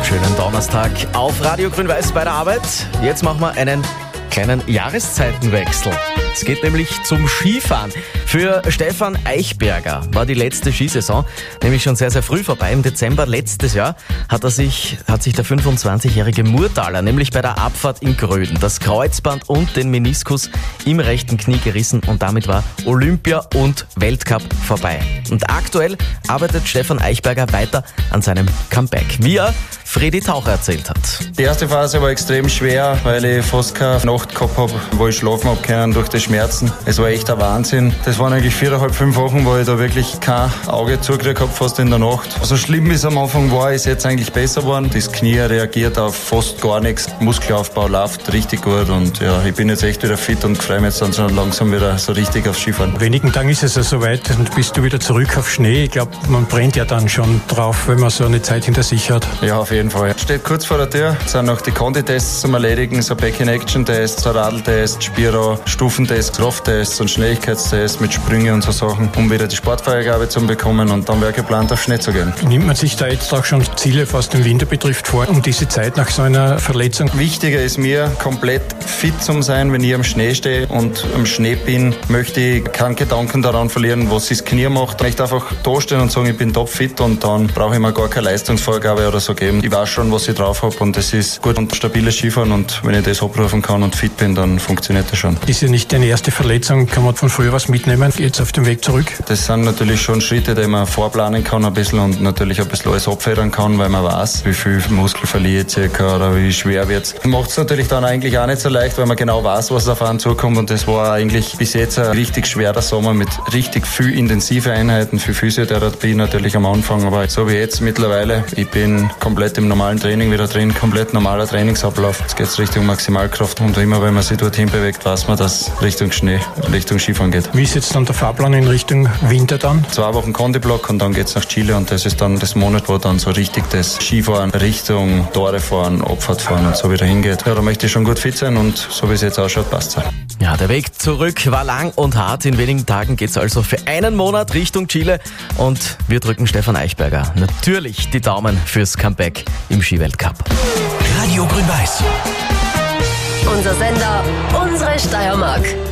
Schönen Donnerstag auf Radio Grün-Weiß bei der Arbeit. Jetzt machen wir einen kleinen Jahreszeitenwechsel. Es geht nämlich zum Skifahren. Für Stefan Eichberger war die letzte Skisaison nämlich schon sehr, sehr früh vorbei. Im Dezember letztes Jahr hat sich der 25-jährige Murtaler nämlich bei der Abfahrt in Gröden das Kreuzband und den Meniskus im rechten Knie gerissen und damit war Olympia und Weltcup vorbei. Und aktuell arbeitet Stefan Eichberger weiter an seinem Comeback, wie er Fredi Taucher erzählt hat. Die erste Phase war extrem schwer, weil ich fast keine Nacht gehabt habe, wo ich schlafen habe können durch die Schmerzen. Es war echt ein Wahnsinn. Das waren eigentlich 4,5, 5 Wochen, wo ich da wirklich kein Auge zugekriegt habe, fast in der Nacht. So schlimm wie es am Anfang war, ist jetzt eigentlich besser geworden. Das Knie reagiert auf fast gar nichts. Muskelaufbau läuft richtig gut und ja, ich bin jetzt echt wieder fit und freue mich jetzt dann schon langsam wieder so richtig aufs Skifahren. In wenigen Tagen ist es ja soweit und bist du wieder zurück auf Schnee. Ich glaube, man brennt ja dann schon drauf, wenn man so eine Zeit hinter sich hat. Ja, auf jeden Fall. Steht kurz vor der Tür. Es sind noch die Kondi-Tests zum Erledigen, so Back-in-Action-Tests, so Radl-Test, Spiro, Stufentest, Krafttests und Schnelligkeitstests mit Sprüngen und so Sachen, um wieder die Sportfreigabe zu bekommen und dann wäre geplant, auf Schnee zu gehen. Nimmt man sich da jetzt auch schon Ziele, was den Winter betrifft, vor, um diese Zeit nach so einer Verletzung? Wichtiger ist mir, komplett fit zu sein, wenn ich am Schnee stehe und am Schnee bin, möchte ich keinen Gedanken daran verlieren, was das Knie macht. Ich möchte einfach da stehen und sagen, ich bin topfit und dann brauche ich mir gar keine Leistungsvorgabe oder so geben. Ich weiß schon, was ich drauf habe und das ist gut und stabiles Skifahren und wenn ich das abrufen kann und fit bin, dann funktioniert das schon. Ist ja nicht deine erste Verletzung, kann man von früher was mitnehmen, jetzt auf dem Weg zurück? Das sind natürlich schon Schritte, die man vorplanen kann ein bisschen und natürlich ein bisschen alles abfedern kann, weil man weiß, wie viel Muskel verliere ich circa oder wie schwer wird es. Macht es natürlich dann eigentlich auch nicht so leicht, weil man genau weiß, was auf einen zukommt und das war eigentlich bis jetzt ein richtig schwerer Sommer mit richtig viel intensive Einheiten, für Physiotherapie natürlich am Anfang, aber so wie jetzt mittlerweile, ich bin komplett im normalen Training wieder drin, komplett normaler Trainingsablauf. Jetzt geht es Richtung Maximalkraft und immer wenn man sich dorthin bewegt, weiß man, dass Richtung Schnee, Richtung Skifahren geht. Wie ist jetzt dann der Fahrplan in Richtung Winter dann? 2 Wochen Kondi-Block und dann geht es nach Chile und das ist dann das Monat, wo dann so richtig das Skifahren Richtung Tore fahren, Abfahrt fahren und so wieder hingeht. Ja, da möchte ich schon gut fit sein und so wie es jetzt ausschaut, passt es. Ja, der Weg zurück war lang und hart. In wenigen Tagen geht es also für einen Monat Richtung Chile und wir drücken Stefan Eichberger natürlich die Daumen fürs Comeback im Skiweltcup. Radio Grün-Weiß. Unser Sender, unsere Steiermark.